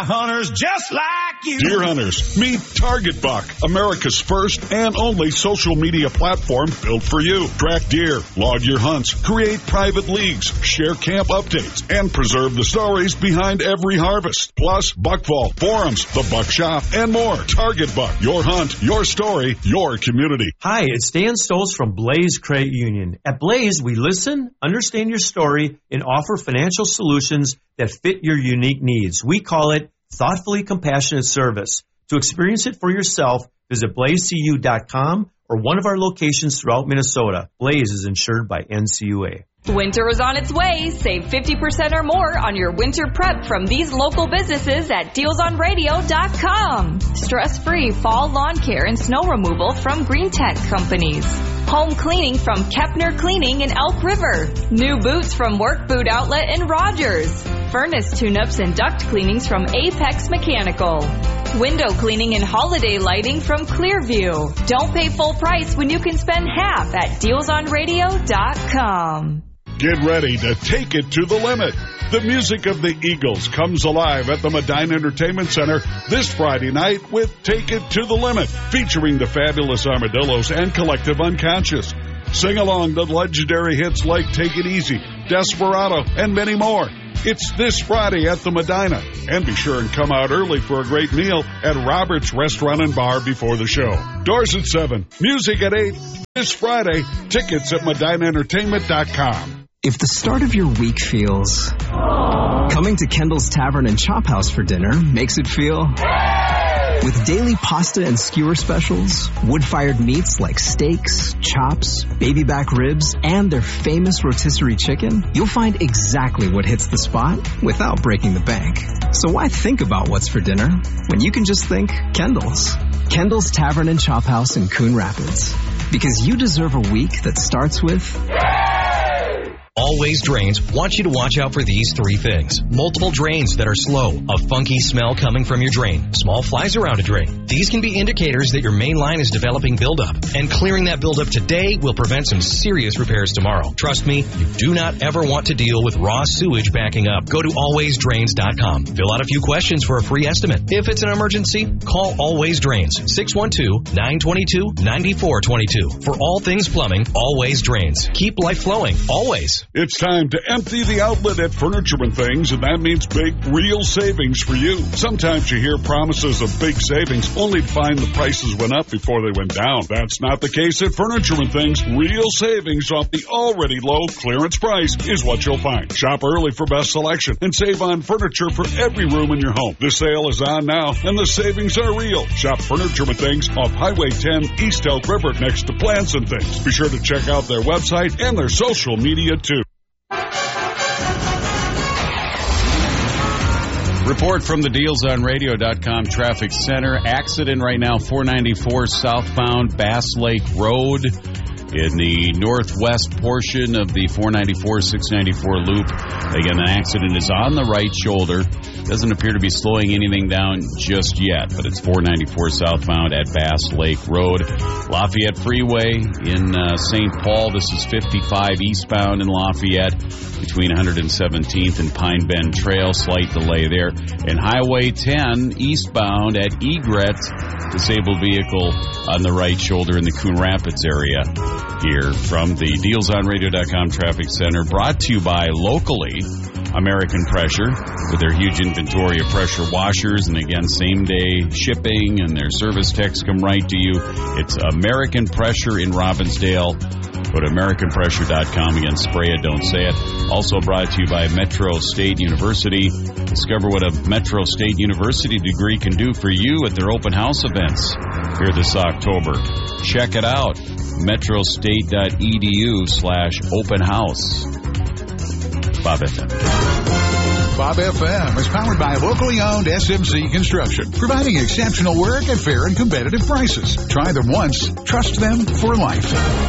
hunters just like you. Deer hunters, meet Target Buck, America's first and only social media platform built for you. Track deer, log your hunts, create private leagues, share camp updates, and preserve the stories behind every harvest. Plus, Buck Vault, forums, the Buck Shop, and more. Target Buck, your hunt, your story, your community. Hi, it's Dan Stolz from Blaze Credit Union. At Blaze, we listen, understand your story, and offer financial solutions that fit your unique needs. We call it thoughtfully compassionate service. To experience it for yourself, visit blazecu.com or one of our locations throughout Minnesota. Blaze is insured by NCUA. Winter is on its way. Save 50% or more on your winter prep from these local businesses at dealsonradio.com. Stress-free fall lawn care and snow removal from Green Tech Companies. Home cleaning from Kepner Cleaning in Elk River. New boots from Work Boot Outlet in Rogers. Furnace tune-ups and duct cleanings from Apex Mechanical. Window cleaning and holiday lighting from Clearview. Don't pay full price when you can spend half at dealsonradio.com. Get ready to take it to the limit. The music of the Eagles comes alive at the Medina Entertainment Center this Friday night with Take It to the Limit, featuring the Fabulous Armadillos and Collective Unconscious. Sing along to legendary hits like Take It Easy, Desperado, and many more. It's this Friday at the Medina. And be sure and come out early for a great meal at Robert's Restaurant and Bar before the show. Doors at 7, music at 8. This Friday, tickets at MedinaEntertainment.com. If the start of your week feels coming to Kendall's Tavern and Chop House for dinner makes it feel with daily pasta and skewer specials, wood-fired meats like steaks, chops, baby back ribs, and their famous rotisserie chicken, you'll find exactly what hits the spot without breaking the bank. So why think about what's for dinner when you can just think Kendall's? Kendall's Tavern and Chop House in Coon Rapids. Because you deserve a week that starts with... Always Drains wants you to watch out for these three things. Multiple drains that are slow, a funky smell coming from your drain, small flies around a drain. These can be indicators that your main line is developing buildup. And clearing that buildup today will prevent some serious repairs tomorrow. Trust me, you do not ever want to deal with raw sewage backing up. Go to alwaysdrains.com. Fill out a few questions for a free estimate. If it's an emergency, call Always Drains, 612-922-9422. For all things plumbing, Always Drains. Keep life flowing, always. It's time to empty the outlet at Furniture and Things, and that means big, real savings for you. Sometimes you hear promises of big savings only to find the prices went up before they went down. That's not the case at Furniture and Things. Real savings off the already low clearance price is what you'll find. Shop early for best selection and save on furniture for every room in your home. The sale is on now, and the savings are real. Shop Furniture and Things off Highway 10, East Elk River, next to Plants and Things. Be sure to check out their website and their social media, too. Report from the DealsOnRadio.com Traffic Center. Accident right now, 494 southbound Bass Lake Road in the northwest portion of the 494-694 loop. Again, an accident is on the right shoulder. Doesn't appear to be slowing anything down just yet, but it's 494 southbound at Bass Lake Road. Lafayette Freeway in St. Paul. This is 55 eastbound in Lafayette between 117th and Pine Bend Trail. Slight delay there. And Highway 10 eastbound at Egret. Disabled vehicle on the right shoulder in the Coon Rapids area. Here from the DealsOnRadio.com Traffic Center, brought to you by locally American Pressure with their huge inventory of pressure washers, and again, same-day shipping, and their service techs come right to you. It's American Pressure in Robbinsdale. Go to AmericanPressure.com. Again, spray it, don't say it. Also brought to you by Metro State University. Discover what a Metro State University degree can do for you at their open house events here this October. Check it out. metrostate.edu/open house. Bob FM. Bob FM is powered by locally owned SMC Construction, providing exceptional work at fair and competitive prices. Try them once, trust them for life.